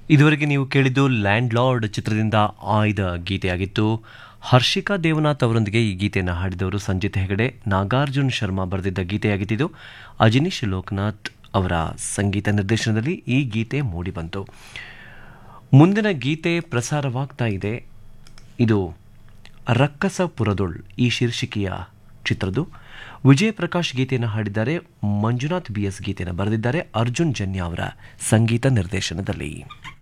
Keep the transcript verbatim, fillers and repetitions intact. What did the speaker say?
ಇದುವರೆಗೆ ನೀವು ಕೇಳಿದ್ದು ಲ್ಯಾಂಡ್ ಲಾರ್ಡ್ ಚಿತ್ರದಿಂದ ಆಯ್ದ ಗೀತೆಯಾಗಿತ್ತು. ಹರ್ಷಿಕಾ ದೇವನಾಥ್ ಅವರೊಂದಿಗೆ ಈ ಗೀತೆಯನ್ನು ಹಾಡಿದವರು ಸಂಜಿತ್ ಹೆಗಡೆ. ನಾಗಾರ್ಜುನ್ ಶರ್ಮಾ ಬರೆದಿದ್ದ ಗೀತೆಯಾಗಿದ್ದು ಅಜನೀಶ್ ಲೋಕನಾಥ್ ಅವರ ಸಂಗೀತ ನಿರ್ದೇಶನದಲ್ಲಿ ಈ ಗೀತೆ ಮೂಡಿಬಂತು. ಮುಂದಿನ ಗೀತೆ ಪ್ರಸಾರವಾಗ್ತಾ ಇದೆ. ಇದು ರಕ್ಕಸ ಪುರದೊಳ್ ಈ ಶೀರ್ಷಿಕೆಯ ಚಿತ್ರದ್ದು. ವಿಜಯ್ ಪ್ರಕಾಶ್ ಗೀತೆಯನ್ನು ಹಾಡಿದ್ದಾರೆ. ಮಂಜುನಾಥ್ ಬಿ ಎಸ್ ಗೀತೆಯನ್ನು ಬರೆದಿದ್ದಾರೆ. ಅರ್ಜುನ್ ಜನ್ಯ ಅವರ ಸಂಗೀತ ನಿರ್ದೇಶನದಲ್ಲಿ.